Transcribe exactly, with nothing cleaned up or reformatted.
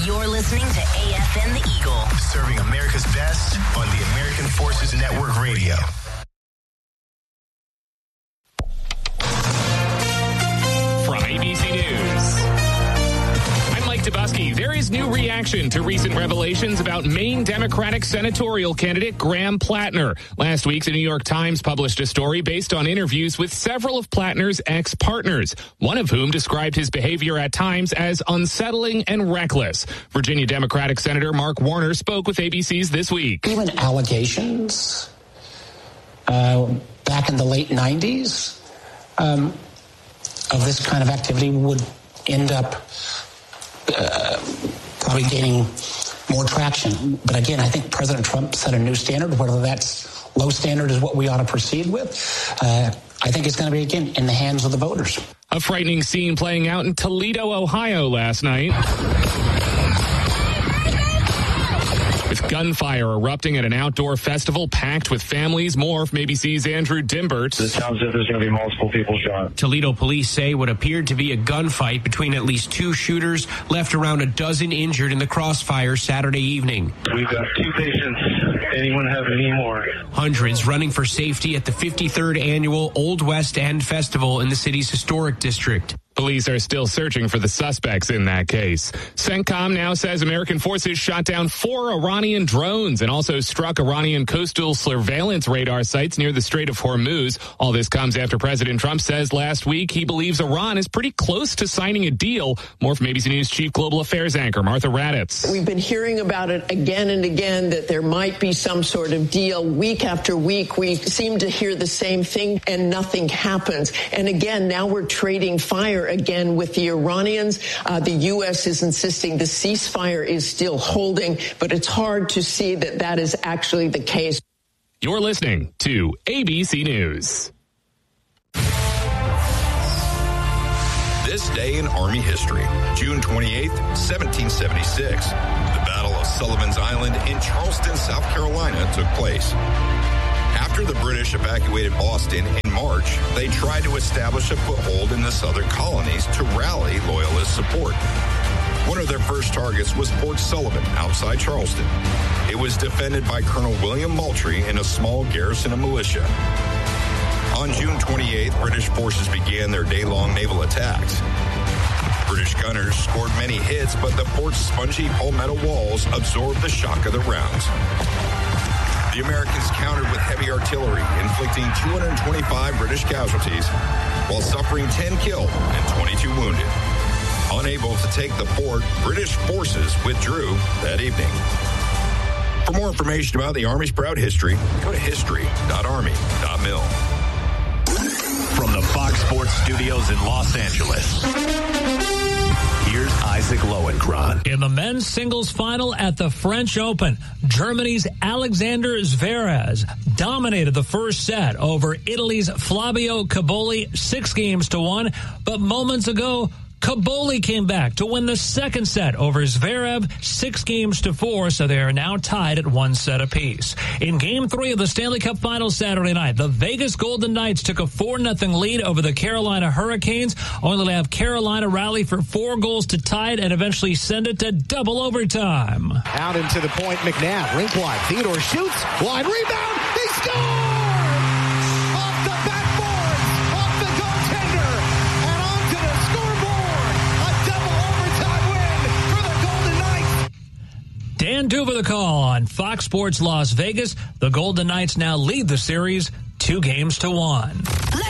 You're listening to A F N The Eagle. Serving America's best on the American Forces Network Radio. From A B C News, I'm Mike Dubusky. There is new reaction to recent revelations about Maine Democratic senatorial candidate Graham Plattner. Last week, the New York Times published a story based on interviews with several of Plattner's ex-partners, one of whom described his behavior at times as unsettling and reckless. Virginia Democratic Senator Mark Warner spoke with A B C's This Week. Even allegations uh, back in the late nineties um, of this kind of activity would end up uh, probably gaining more traction. But again, I think President Trump set a new standard. Whether that's low standard is what we ought to proceed with. Uh, I think it's going to be, again, in the hands of the voters. A frightening scene playing out in Toledo, Ohio last night, with gunfire erupting at an outdoor festival packed with families. More from A B C's Andrew Dimbert. It sounds as if there's going to be multiple people shot. Toledo police say what appeared to be a gunfight between at least two shooters left around a dozen injured in the crossfire Saturday evening. We've got two patients. Anyone have any more? Hundreds running for safety at the fifty-third annual Old West End Festival in the city's historic district. Police are still searching for the suspects in that case. CENTCOM now says American forces shot down four Iranian drones and also struck Iranian coastal surveillance radar sites near the Strait of Hormuz. All this comes after President Trump says last week he believes Iran is pretty close to signing a deal. More from A B C News Chief Global Affairs anchor Martha Raddatz. We've been hearing about it again and again, that there might be some sort of deal. Week after week, we seem to hear the same thing and nothing happens. And again, now we're trading fire again with the Iranians. Uh, the U S is insisting the ceasefire is still holding, but it's hard to see that that is actually the case. You're listening to A B C News. This day in Army history, June twenty-eighth, seventeen seventy-six. The Battle of Sullivan's Island in Charleston, South Carolina took place. After the British evacuated Boston in March, they tried to establish a foothold in the southern colonies to rally Loyalist support. One of their first targets was Fort Sullivan outside Charleston. It was defended by Colonel William Moultrie and a small garrison of militia. On June twenty-eighth, British forces began their day-long naval attacks. British gunners scored many hits, but the fort's spongy palmetto walls absorbed the shock of the rounds. The Americans countered with heavy artillery, inflicting two hundred twenty-five British casualties, while suffering ten killed and twenty-two wounded. Unable to take the fort, British forces withdrew that evening. For more information about the Army's proud history, go to history dot army dot mil. From the Fox Sports Studios in Los Angeles, here's Isaac Lowenkron. In the men's singles final at the French Open, Germany's Alexander Zverev dominated the first set over Italy's Flavio Cobolli six games to one. But moments ago, Cobolli came back to win the second set over Zverev six games to four, so they are now tied at one set apiece. In game three of the Stanley Cup Finals Saturday night, the Vegas Golden Knights took a four nothing lead over the Carolina Hurricanes, only to have Carolina rally for four goals to tie it and eventually send it to double overtime. Out into the point, McNabb, rink wide, Theodore shoots, wide rebound, they score! Off the backboard, off the goaltender, and onto the scoreboard. A double overtime win for the Golden Knights. Dan Duva the call on Fox Sports Las Vegas. The Golden Knights now lead the series two games to one.